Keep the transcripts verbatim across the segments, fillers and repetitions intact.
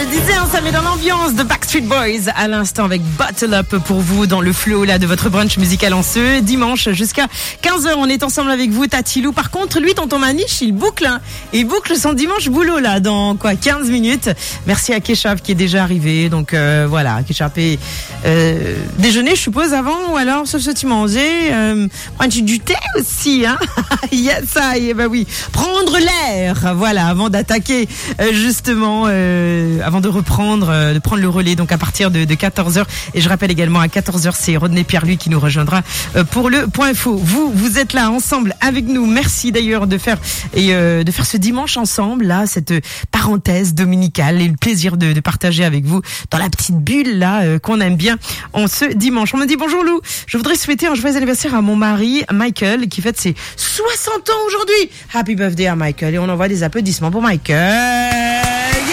disais, hein, ça met dans l'ambiance de Backstreet Boys à l'instant avec Bottle Up pour vous dans le flow là de votre brunch musical en ce dimanche jusqu'à quinze heures. On est ensemble avec vous, Tatilou. Par contre, lui, tonton Maniche, il boucle, hein, il boucle son dimanche boulot là dans quoi, quinze minutes. Merci à Kéchap qui est déjà arrivé. Donc euh, voilà, Kéchap est euh, déjeuner, je suppose, avant ou alors sauf ce que tu mangeais. Euh, prendre du thé aussi, hein. Il y a ça, et bah oui, prendre l'air, voilà, avant d'attaquer euh, justement. Euh, avant de reprendre, euh, de prendre le relais, donc à partir de, de quatorze heures. Et je rappelle également à quatorze heures, c'est Rodney Pierre-Louis qui nous rejoindra euh, pour le point info. Vous, vous êtes là ensemble avec nous. Merci d'ailleurs de faire et euh, de faire ce dimanche ensemble, là, cette parenthèse dominicale et le plaisir de, de partager avec vous dans la petite bulle là euh, qu'on aime bien en ce dimanche. On me dit bonjour Lou. Je voudrais souhaiter un joyeux anniversaire à mon mari Michael qui fête ses soixante ans aujourd'hui. Happy birthday à Michael et on envoie des applaudissements pour Michael. Yeah.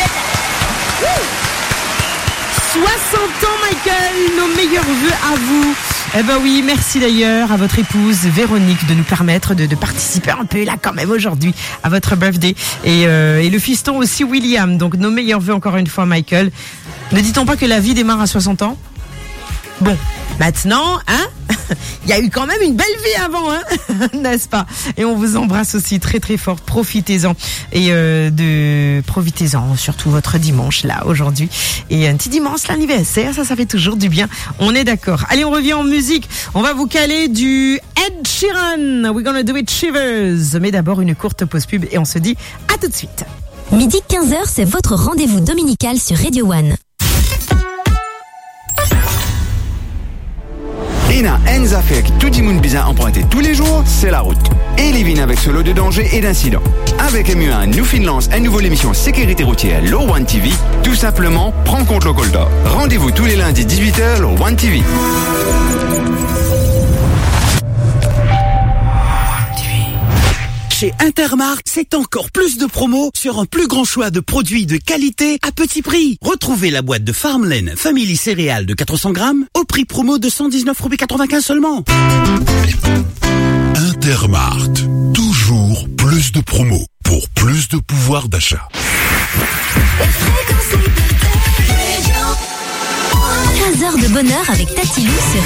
soixante ans Michael, nos meilleurs vœux à vous. Eh ben oui, merci d'ailleurs à votre épouse Véronique de nous permettre de, de participer un peu là quand même aujourd'hui à votre birthday. Et, euh, et le fiston aussi William, donc nos meilleurs vœux encore une fois Michael. Ne dit-on pas que la vie démarre à soixante ans ? Bon, maintenant, hein, il y a eu quand même une belle vie avant, hein, n'est-ce pas ? Et on vous embrasse aussi très très fort. Profitez-en et euh, de profitez-en surtout votre dimanche là aujourd'hui. Et un petit dimanche l'anniversaire, ça ça fait toujours du bien. On est d'accord. Allez, on revient en musique. On va vous caler du Ed Sheeran. We're gonna do it Shivers. Mais d'abord une courte pause pub et on se dit à tout de suite. Midi quinze heures, c'est votre rendez-vous dominical sur Radio One. Ina Enza fait que tout le monde bien emprunté tous les jours, c'est la route. Et les vignes avec ce lot de dangers et d'incidents. Avec M U un, nous finance une nouvelle émission Sécurité routière, le One T V. Tout simplement, prends compte le col d'or. Rendez-vous tous les lundis dix-huit heures, le One T V. Chez Intermarkt, c'est encore plus de promos sur un plus grand choix de produits de qualité à petit prix. Retrouvez la boîte de Farmland Family Céréales de quatre cents grammes au prix promo de cent dix-neuf euros quatre-vingt-quinze seulement. Intermarkt, toujours plus de promos pour plus de pouvoir d'achat. quinze heures de bonheur avec Tatilou sur